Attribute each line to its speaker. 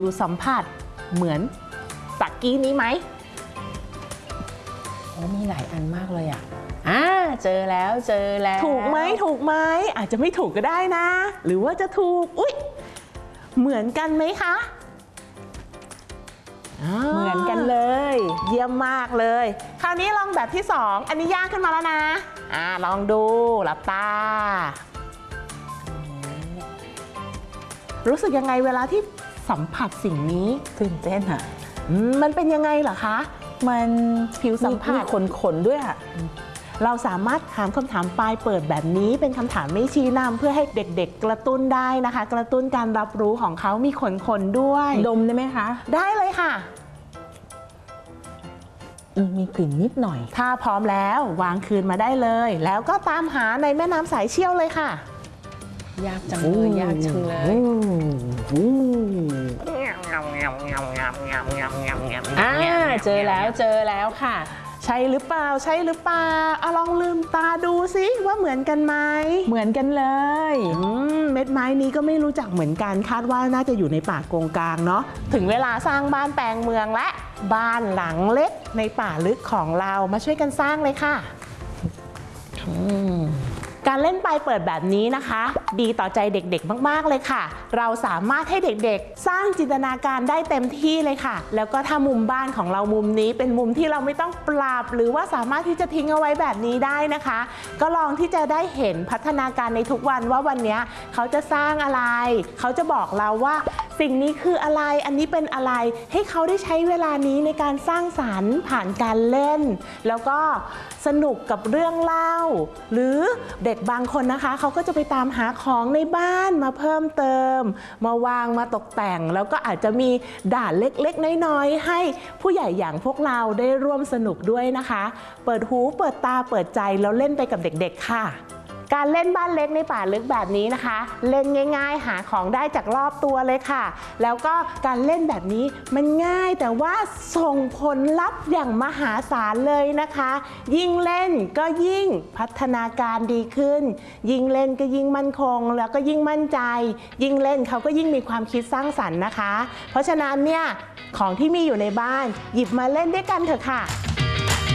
Speaker 1: ดูสัมผัสเหมือนตะกี้นี้ไหม
Speaker 2: โอ้มีหลายอันมากเลยอ่ะเจอแล้ว
Speaker 1: ถูกไหมอาจจะไม่ถูกก็ได้นะหรือว่าจะถูกอุ๊ยเหมือนกันไหมคะ
Speaker 2: เหมือนกันเลย
Speaker 1: เยี่ยมมากเลยคราวนี้ลองแบบที่2อันนี้ยากขึ้นมาแล้วนะลองดูหลับตารู้สึกยังไงเวลาที่สัมผัสสิ่งนี้
Speaker 2: ตื่นเต้นอ่ะ
Speaker 1: มันเป็นยังไงเหรอคะ
Speaker 2: มัน
Speaker 1: ผิวสัมผัส
Speaker 2: ขนด้วยอ่ะ
Speaker 1: เราสามารถถามคำถามปลายเปิดแบบนี้เป็นคำถามไม่ชี้นำเพื่อให้เด็กๆกระตุ้นได้นะคะกระตุ้นการรับรู้ของเขามีขนด้วย
Speaker 2: ดมได้ไหมคะ
Speaker 1: ได้เลยค่ะ
Speaker 2: มีกลิ่นนิดหน่อย
Speaker 1: ถ้าพร้อมแล้ววางคืนมาได้เลยแล้วก็ตามหาในแม่น้ำสายเชี่ยวเลยค่ะ
Speaker 2: ยากจังเลยเจอแล้วค่ะ
Speaker 1: ใช่หรือเปล่าลองลืมตาดูสิว่าเหมือนกันไหม
Speaker 2: เหมือนกันเลย
Speaker 1: เม็ดไม้นี้ก็ไม่รู้จักเหมือนกันคาดว่าน่าจะอยู่ในป่าโกงกางเนาะถึงเวลาสร้างบ้านแปลงเมืองและบ้านหลังเล็กในป่าลึกของเรามาช่วยกันสร้างเลยค่ะการเล่นปลายเปิดแบบนี้นะคะดีต่อใจเด็กๆมากๆเลยค่ะเราสามารถให้เด็กๆสร้างจินตนาการได้เต็มที่เลยค่ะแล้วก็ถ้ามุมบ้านของเรามุมนี้เป็นมุมที่เราไม่ต้องปรับหรือว่าสามารถที่จะทิ้งเอาไว้แบบนี้ได้นะคะก็ลองที่จะได้เห็นพัฒนาการในทุกวันว่าวันนี้เขาจะสร้างอะไรเขาจะบอกเราว่าสิ่งนี้คืออะไรอันนี้เป็นอะไรให้เขาได้ใช้เวลานี้ในการสร้างสรรค์ผ่านการเล่นแล้วก็สนุกกับเรื่องเล่าหรือเด็กบางคนนะคะเขาก็จะไปตามหาของในบ้านมาเพิ่มเติมมาวางมาตกแต่งแล้วก็อาจจะมีด่านเล็กๆน้อยๆให้ผู้ใหญ่อย่างพวกเราได้ร่วมสนุกด้วยนะคะเปิดหูเปิดตาเปิดใจแล้วเล่นไปกับเด็กๆค่ะการเล่นบ้านเล็กในป่าลึกแบบนี้นะคะเล่นง่ายๆหาของได้จากรอบตัวเลยค่ะแล้วก็การเล่นแบบนี้มันง่ายแต่ว่าส่งผลลัพธ์อย่างมหาศาลเลยนะคะยิ่งเล่นก็ยิ่งพัฒนาการดีขึ้นยิ่งเล่นก็ยิ่งมั่นคงแล้วก็ยิ่งมั่นใจยิ่งเล่นเขาก็ยิ่งมีความคิดสร้างสรรค์นะคะเพราะฉะนั้นเนี่ยของที่มีอยู่ในบ้านหยิบมาเล่นด้วยกันเถอะค่ะ